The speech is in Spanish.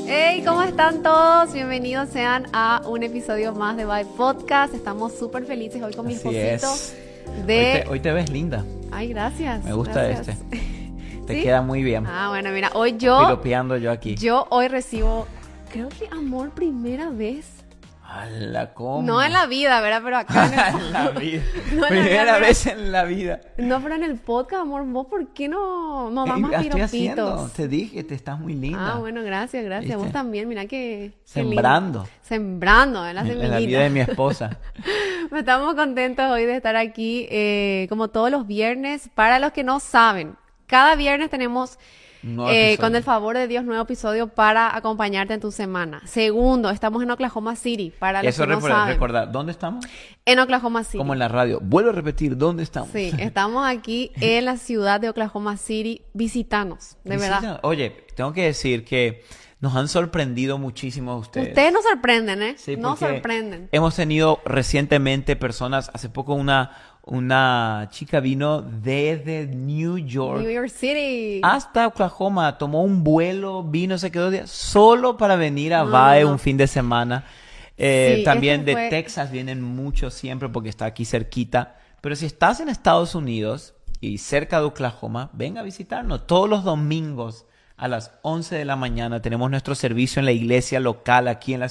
Hey, ¿cómo están todos? Bienvenidos sean a un episodio más de Vibe Podcast. Estamos súper felices hoy con mi Así esposito. es. Hoy te ves linda. Ay, gracias. Me gusta gracias. Te ¿Sí? queda muy bien. Ah, bueno, mira, hoy yo Piropeando yo aquí. hoy recibo, creo que amor primera vez. ¡Hala, cómo! No en la vida, ¿verdad? Pero acá en el En la vida. No en la Primera vida, vez en la vida. No, pero en el podcast, amor, ¿vos por qué no das más Estoy piropitos? haciendo. Te dije, te estás muy linda. Ah, bueno, gracias. ¿Viste? Vos también, mira qué Sembrando. lindo. Sembrando en la En la semillita. vida de mi esposa. Estamos contentos hoy de estar aquí, como todos los viernes. Para los que no saben, cada viernes tenemos, Un nuevo episodio. con el favor de Dios, nuevo episodio para acompañarte en tu semana. Segundo, estamos en Oklahoma City, para los Eso que no saben. recordar. ¿Dónde estamos? En Oklahoma City. Como en la radio. Vuelvo a repetir, ¿dónde estamos? Sí, estamos aquí en la ciudad de Oklahoma City. Visítanos, de verdad. Visita. Oye, tengo que decir que nos han sorprendido muchísimo ustedes. Ustedes nos sorprenden, ¿eh? Sí, Nos porque sorprenden. hemos tenido recientemente personas, hace poco una chica vino desde New York New York City. hasta Oklahoma, tomó un vuelo, vino, se quedó solo para venir a No, VAE no, no. un fin de semana. Sí, También este de fue- Texas vienen muchos siempre porque está aquí cerquita. Pero si estás en Estados Unidos y cerca de Oklahoma, ven a visitarnos. Todos los domingos a las 11 de la mañana tenemos nuestro servicio en la iglesia local aquí en la